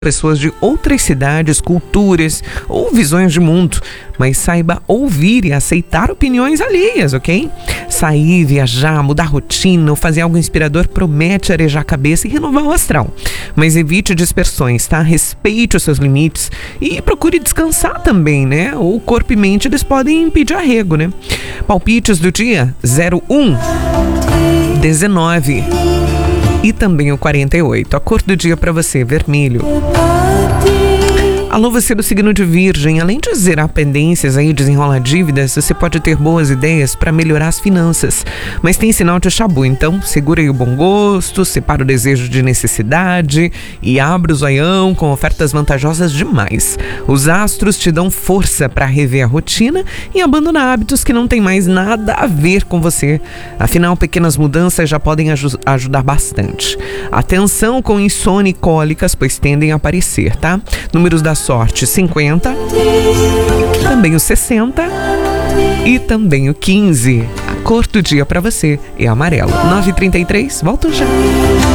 pessoas de outras cidades, culturas ou visões de mundo, mas saiba ouvir e aceitar opiniões alheias, ok? Sair, viajar, mudar a rotina ou fazer algo inspirador promete arejar a cabeça e renovar o astral. Mas evite dispersões, tá? Respeite os seus limites e procure descansar também, né? O corpo e mente, eles podem impedir arrego, né? Palpites do dia: 01, 19 e também o 48. A cor do dia para você: vermelho. Alô, você do signo de Virgem, além de zerar pendências aí, desenrolar dívidas, você pode ter boas ideias para melhorar as finanças. Mas tem sinal de chabu, então segura aí o bom gosto, separa o desejo de necessidade e abre o zoião com ofertas vantajosas demais. Os astros te dão força para rever a rotina e abandonar hábitos que não tem mais nada a ver com você. Afinal, pequenas mudanças já podem ajudar bastante. Atenção com insônia e cólicas, pois tendem a aparecer, tá? Números da sorte: 50, também o 60 e também o 15. A cor do dia para você é amarelo. 9h33, volto já.